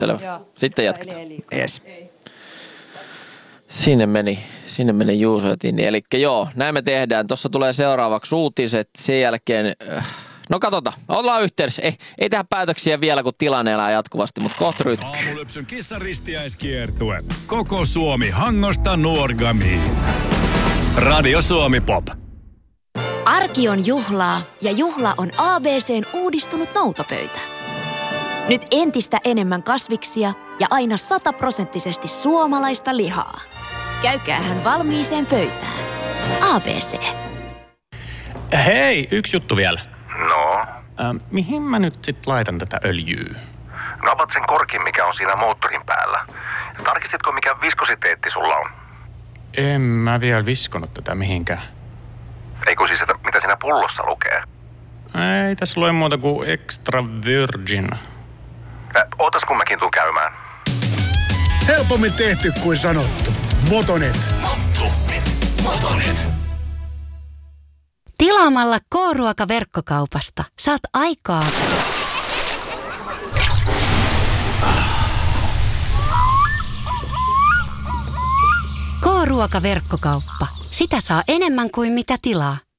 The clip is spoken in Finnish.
Selvä. Joo. Sitten jatketaan. Yes. Sinne meni Juuso ja Tinni. Eli joo, näin me tehdään. Tuossa tulee seuraavaksi uutiset. Sen jälkeen, no katsotaan, ollaan yhteydessä. Ei tehdä päätöksiä vielä, kun tilanne elää jatkuvasti, mutta kohta ryhtyy. Aamulypsyn kissaristiäiskiertue. Koko Suomi Hangosta Nuorgamiin. Radio Suomi Pop. Arki on juhlaa ja juhla on ABC:n uudistunut noutopöytä. Nyt entistä enemmän kasviksia ja aina 100% suomalaista lihaa. Käykäähän valmiiseen pöytään. ABC. Hei, yksi juttu vielä. No? Mihin mä nyt sit laitan tätä öljyä? No avat sen korkin, mikä on siinä moottorin päällä. Tarkistitko, mikä viskositeetti sulla on? En mä vielä viskonut tätä mihinkään. Ei kun siis, että mitä siinä pullossa lukee? Ei tässä lue muuta kuin extra virgin. Ootas kun mäkin tuun käymään. Helpommin tehty kuin sanottu. Motonet. Motonet. Tilaamalla K-ruoka-verkkokaupasta saat aikaa. K-ruoka-verkkokauppa. Sitä saa enemmän kuin mitä tilaa.